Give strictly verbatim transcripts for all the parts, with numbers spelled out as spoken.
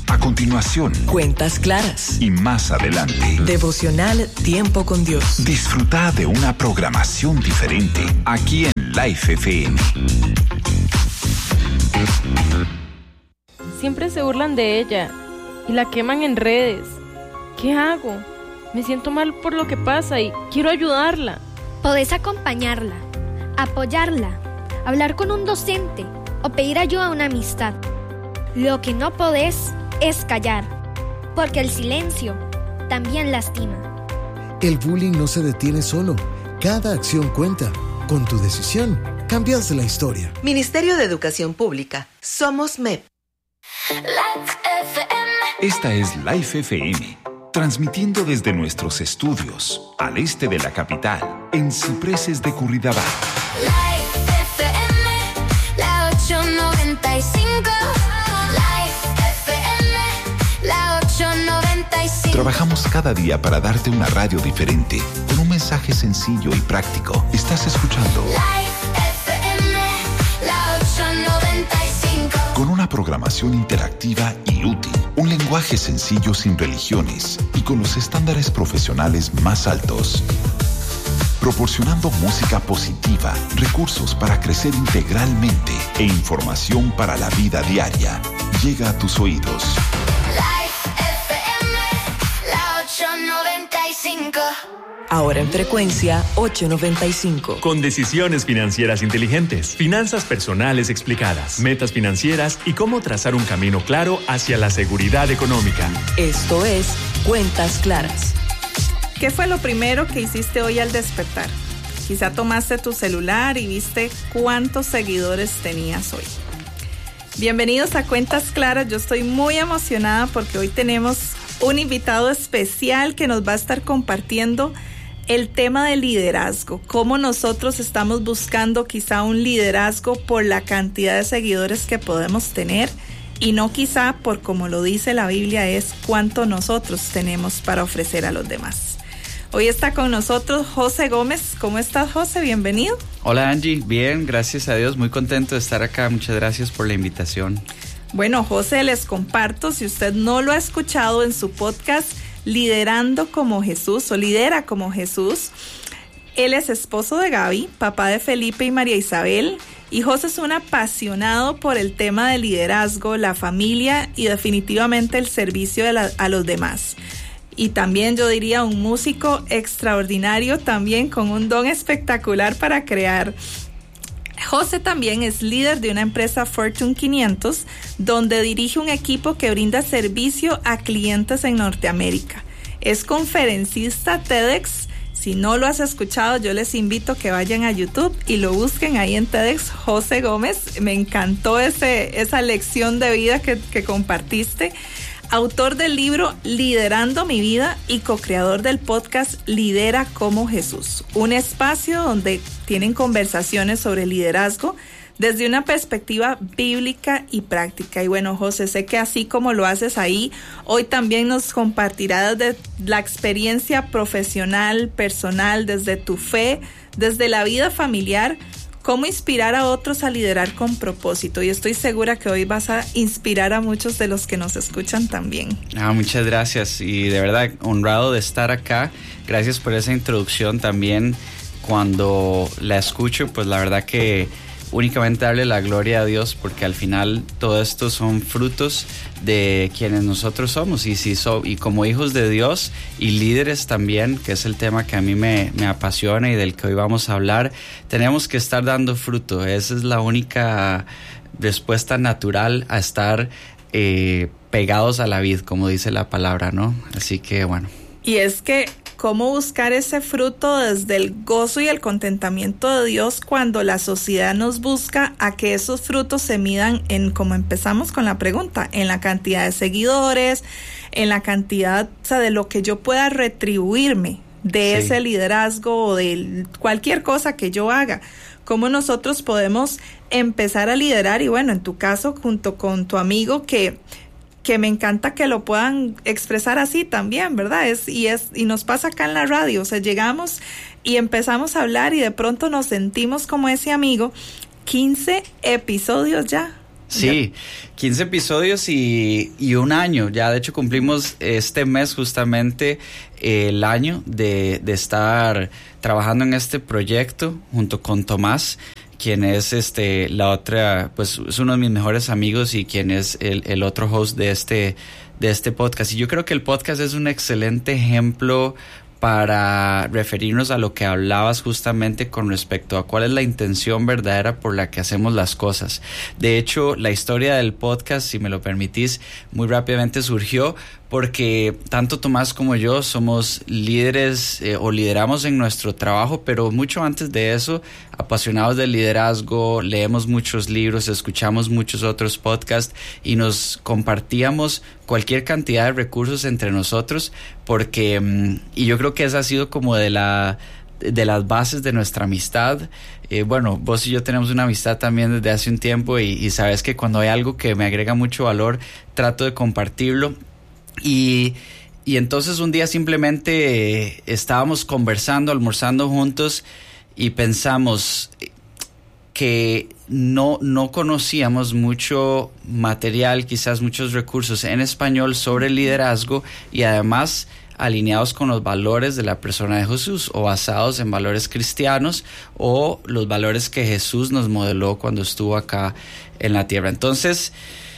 A continuación, Cuentas Claras. Y más adelante, Devocional Tiempo con Dios. Disfruta de una programación diferente aquí en Life F M. Siempre se burlan de ella y la queman en redes. ¿Qué hago? Me siento mal por lo que pasa y quiero ayudarla. Podés acompañarla, apoyarla, hablar con un docente o pedir ayuda a una amistad. Lo que no podés es callar, porque el silencio también lastima. El bullying no se detiene solo. Cada acción cuenta. Con tu decisión, cambias la historia. Ministerio de Educación Pública. Somos M E P. Esta es Life F M, transmitiendo desde nuestros estudios, al este de la capital, en Cipreses de Curridabat. Life F M, la ocho noventa y cinco. Life F M, la ocho noventa y cinco. Trabajamos cada día para darte una radio diferente, con un mensaje sencillo y práctico. Estás escuchando Life F M, la ocho noventa y cinco. Con una programación interactiva y útil, un lenguaje sencillo sin religiones y con los estándares profesionales más altos. Proporcionando música positiva, recursos para crecer integralmente e información para la vida diaria. Llega a tus oídos. Life F M, la ocho noventa y cinco. Ahora en frecuencia ochocientos noventa y cinco. Con decisiones financieras inteligentes, finanzas personales explicadas, metas financieras y cómo trazar un camino claro hacia la seguridad económica. Esto es Cuentas Claras. ¿Qué fue lo primero que hiciste hoy al despertar? Quizá tomaste tu celular y viste cuántos seguidores tenías hoy. Bienvenidos a Cuentas Claras. Yo estoy muy emocionada porque hoy tenemos un invitado especial que nos va a estar compartiendo el tema del liderazgo, cómo nosotros estamos buscando quizá un liderazgo por la cantidad de seguidores que podemos tener y no quizá por, como lo dice la Biblia, es cuánto nosotros tenemos para ofrecer a los demás. Hoy está con nosotros José Gómez. ¿Cómo estás, José? Bienvenido. Hola, Angie. Bien, gracias a Dios. Muy contento de estar acá. Muchas gracias por la invitación. Bueno, José, les comparto, si usted no lo ha escuchado en su podcast Liderando como Jesús o Lidera como Jesús, él es esposo de Gaby, papá de Felipe y María Isabel, y José es un apasionado por el tema del liderazgo, la familia y definitivamente el servicio de la, a los demás. Y también yo diría un músico extraordinario, también con un don espectacular para crear. José también es líder de una empresa Fortune quinientos, donde dirige un equipo que brinda servicio a clientes en Norteamérica. Es conferencista TEDx. Si no lo has escuchado, yo les invito a que vayan a YouTube y lo busquen ahí en TEDx José Gómez. Me encantó ese, esa lección de vida que, que compartiste. Autor del libro Liderando mi vida y co-creador del podcast Lidera como Jesús, un espacio donde tienen conversaciones sobre liderazgo desde una perspectiva bíblica y práctica. Y bueno, José, sé que así como lo haces ahí, hoy también nos compartirás desde la experiencia profesional, personal, desde tu fe, desde la vida familiar, cómo inspirar a otros a liderar con propósito. Y estoy segura que hoy vas a inspirar a muchos de los que nos escuchan también. Ah, muchas gracias y de verdad honrado de estar acá. Gracias por esa introducción también. Cuando la escucho, pues la verdad que únicamente darle la gloria a Dios, porque al final todo esto son frutos de quienes nosotros somos y, si so, y como hijos de Dios y líderes también, que es el tema que a mí me, me apasiona y del que hoy vamos a hablar, tenemos que estar dando fruto. Esa es la única respuesta natural a estar eh, pegados a la vid, como dice la palabra, ¿no? Así que bueno. Y es que cómo buscar ese fruto desde el gozo y el contentamiento de Dios cuando la sociedad nos busca a que esos frutos se midan en, como empezamos con la pregunta, en la cantidad de seguidores, en la cantidad, o sea, de lo que yo pueda retribuirme de sí. ese liderazgo o de cualquier cosa que yo haga. Cómo nosotros podemos empezar a liderar y bueno, en tu caso, junto con tu amigo que... que me encanta que lo puedan expresar así también, ¿verdad? Es, y, es, y nos pasa acá en la radio, o sea, llegamos y empezamos a hablar y de pronto nos sentimos como ese amigo, quince episodios ya, Sí, quince episodios y, y un año. Ya de hecho cumplimos este mes justamente eh, el año de, de estar trabajando en este proyecto junto con Tomás, quien es este la otra, pues es uno de mis mejores amigos y quien es el, el otro host de este, de este podcast. Y yo creo que el podcast es un excelente ejemplo para referirnos a lo que hablabas justamente con respecto a cuál es la intención verdadera por la que hacemos las cosas. De hecho, la historia del podcast, si me lo permitís, muy rápidamente surgió porque tanto Tomás como yo somos líderes eh, o lideramos en nuestro trabajo, pero mucho antes de eso, apasionados del liderazgo, leemos muchos libros, escuchamos muchos otros podcasts y nos compartíamos cualquier cantidad de recursos entre nosotros porque, y yo creo que esa ha sido como de la de las bases de nuestra amistad. Eh, bueno, vos y yo tenemos una amistad también desde hace un tiempo y, y sabes que cuando hay algo que me agrega mucho valor, trato de compartirlo. Y, y entonces un día simplemente eh, estábamos conversando, almorzando juntos y pensamos que no, no conocíamos mucho material, quizás muchos recursos en español sobre el liderazgo y además alineados con los valores de la persona de Jesús o basados en valores cristianos o los valores que Jesús nos modeló cuando estuvo acá en la tierra. Entonces,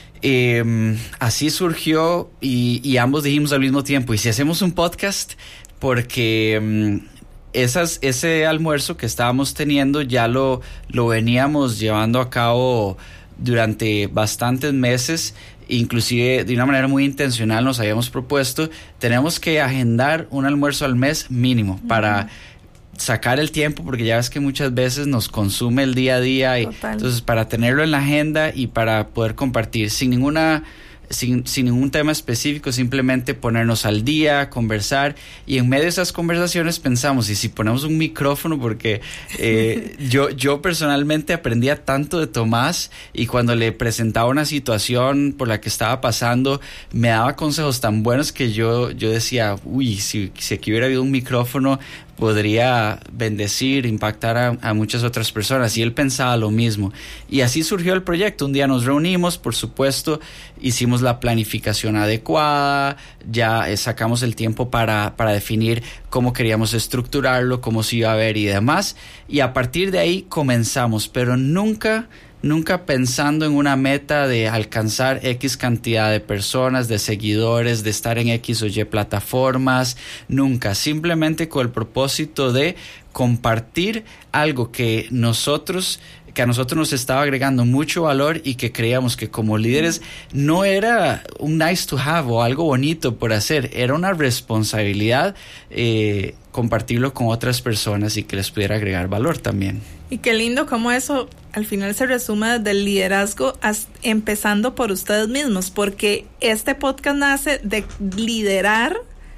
Eh, así surgió y, y ambos dijimos al mismo tiempo, ¿y si hacemos un podcast? Porque um, esas, ese almuerzo que estábamos teniendo ya lo, lo veníamos llevando a cabo durante bastantes meses, inclusive de una manera muy intencional nos habíamos propuesto, tenemos que agendar un almuerzo al mes mínimo para sacar el tiempo, porque ya ves que muchas veces nos consume el día a día y entonces para tenerlo en la agenda y para poder compartir sin ninguna sin, sin ningún tema específico, simplemente ponernos al día, conversar y en medio de esas conversaciones pensamos, y si ponemos un micrófono, porque eh, yo, yo personalmente aprendía tanto de Tomás y cuando le presentaba una situación por la que estaba pasando me daba consejos tan buenos que yo, yo decía, uy, si, si aquí hubiera habido un micrófono podría bendecir, impactar a, a muchas otras personas, y él pensaba lo mismo. Y así surgió el proyecto. Un día nos reunimos, por supuesto, hicimos la planificación adecuada, ya eh, sacamos el tiempo para, para definir cómo queríamos estructurarlo, cómo se iba a ver y demás, y a partir de ahí comenzamos, pero nunca... Nunca pensando en una meta de alcanzar X cantidad de personas, de seguidores, de estar en X o Y plataformas, nunca, simplemente con el propósito de compartir algo que nosotros, que a nosotros nos estaba agregando mucho valor y que creíamos que como líderes no era un nice to have o algo bonito por hacer, era una responsabilidad eh, compartirlo con otras personas y que les pudiera agregar valor también. Y qué lindo cómo eso al final se resume desde el liderazgo hasta, empezando por ustedes mismos, porque este podcast nace de liderar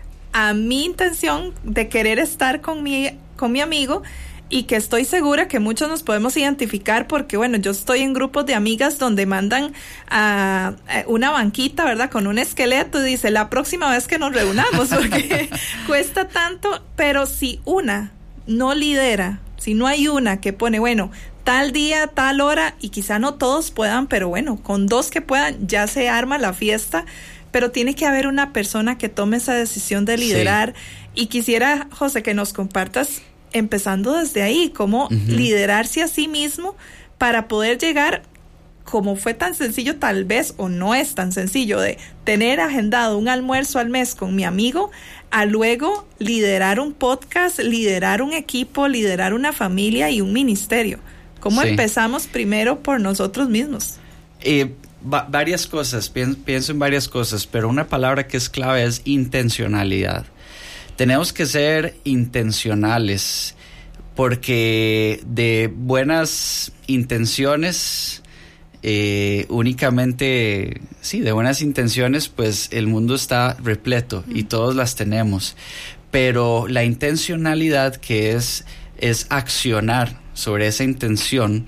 a mi intención de querer estar con mi, con mi amigo, y que estoy segura que muchos nos podemos identificar porque, bueno, yo estoy en grupos de amigas donde mandan a, a una banquita, ¿verdad? Con un esqueleto y dice, la próxima vez que nos reunamos, porque cuesta tanto, pero si una no lidera, si no hay una que pone, bueno, tal día, tal hora, y quizá no todos puedan, pero bueno, con dos que puedan ya se arma la fiesta, pero tiene que haber una persona que tome esa decisión de liderar. Sí. Y quisiera, José, que nos compartas, empezando desde ahí, cómo uh-huh. liderarse a sí mismo para poder llegar, como fue tan sencillo tal vez, o no es tan sencillo, de tener agendado un almuerzo al mes con mi amigo, a luego liderar un podcast, liderar un equipo, liderar una familia y un ministerio. ¿Cómo sí. empezamos primero por nosotros mismos? Eh, va- varias cosas, pienso, pienso en varias cosas, pero una palabra que es clave es intencionalidad. Tenemos que ser intencionales porque de buenas intenciones, eh, únicamente, sí, de buenas intenciones, pues el mundo está repleto y todos las tenemos. Pero la intencionalidad, que es, es accionar sobre esa intención,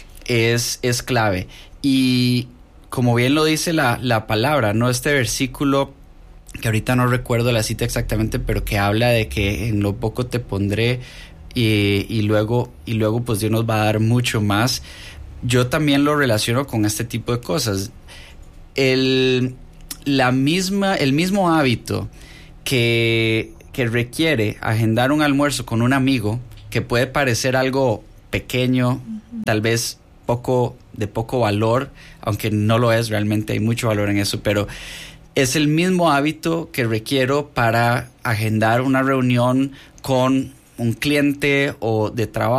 es, es clave. Y como bien lo dice la, la palabra, ¿no? Este versículo, que ahorita no recuerdo la cita exactamente, pero que habla de que en lo poco te pondré y, y luego y luego pues Dios nos va a dar mucho más. yo también lo relaciono con este tipo de cosas. El, la misma, el mismo hábito que, que requiere agendar un almuerzo con un amigo, que puede parecer algo pequeño, uh-huh. tal vez poco, de poco valor, aunque no lo es, realmente hay mucho valor en eso, pero es el mismo hábito que requiero para agendar una reunión con un cliente o de trabajo